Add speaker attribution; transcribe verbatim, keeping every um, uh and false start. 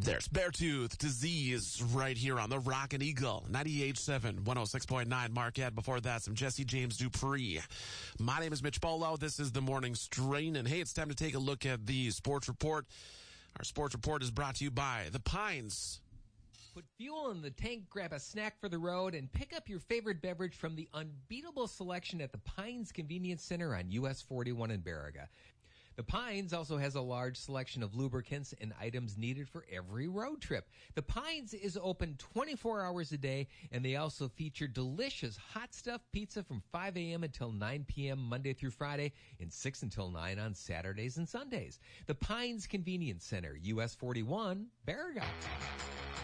Speaker 1: There's Beartooth Disease right here on the Rockin' Eagle. ninety-eight point seven, one oh six point nine Marquette. Before that, some Jesse James Dupree. My name is Mitch Bolo. This is the Morning Strain. And hey, it's time to take a look at the Sports Report. Our Sports Report is brought to you by The Pines.
Speaker 2: Put fuel in the tank, grab a snack for the road, and pick up your favorite beverage from the unbeatable selection at the Pines Convenience Center on U S forty-one in Baraga. The Pines also has a large selection of lubricants and items needed for every road trip. The Pines is open twenty-four hours a day, and they also feature delicious hot stuff pizza from five a.m. until nine p.m. Monday through Friday and six until nine on Saturdays and Sundays. The Pines Convenience Center, U S forty-one, Baraga.